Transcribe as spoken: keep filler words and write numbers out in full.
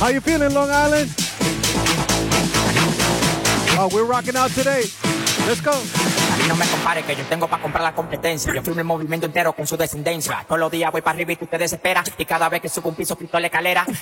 How you feeling, Long Island? Oh, we're rocking out today. Let's go. Y no me compare que yo tengo para comprar la competencia. Yo firmo el movimiento entero con su descendencia. Todos los días voy para arriba y tú te desesperas. Y cada vez que subo un piso, quito la escalera.